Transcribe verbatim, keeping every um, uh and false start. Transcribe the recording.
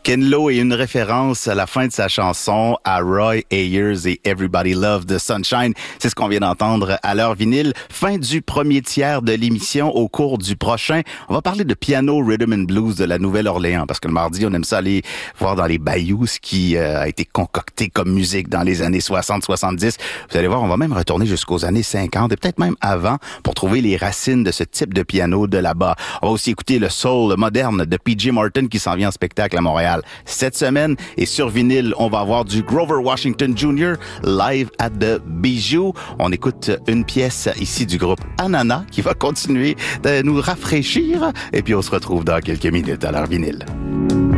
Ken Lo est une référence à la fin de sa chanson à Roy Ayers et Everybody Love the Sunshine. C'est ce qu'on vient d'entendre à l'heure vinyle. Fin du premier tiers de l'émission. Au cours du prochain, on va parler de piano rhythm and blues de la Nouvelle-Orléans parce que le mardi, on aime ça aller voir dans les bayous ce qui euh, a été concocté comme musique dans les années soixante soixante-dix. Vous allez voir, on va même retourner jusqu'aux années cinquante et peut-être même avant pour trouver les racines de ce type de piano de là-bas. On va aussi écouter le soul moderne de P J Martin qui s'en vient en spectacle à Montréal cette semaine. Et sur vinyle, on va avoir du Grover Washington junior live at the Bijou. On écoute une pièce ici du groupe Ananas qui va continuer de nous rafraîchir. Et puis on se retrouve dans quelques minutes à l'heure vinyle.